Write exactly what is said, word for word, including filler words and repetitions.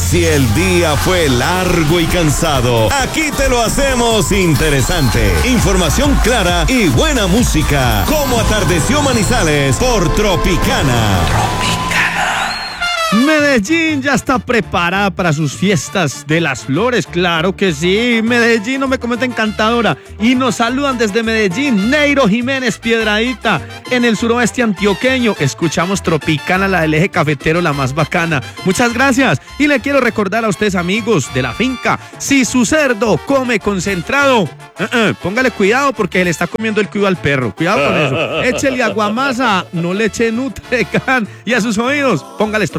Si el día fue largo y cansado, aquí te lo hacemos interesante. Información clara y buena música. Como atardeció Manizales por Tropicana. Medellín ya está preparada para sus fiestas de las flores, claro que sí. Medellín no me comenta encantadora. Y nos saludan desde Medellín, Neiro Jiménez Piedradita, en el suroeste antioqueño. Escuchamos Tropicana, la del eje cafetero, la más bacana. Muchas gracias. Y le quiero recordar a ustedes, amigos de la finca, si su cerdo come concentrado, uh -uh, póngale cuidado porque le está comiendo el cuido al perro. Cuidado con eso. Échele aguamasa, no le eche Nutrecan. Y a sus oídos, póngale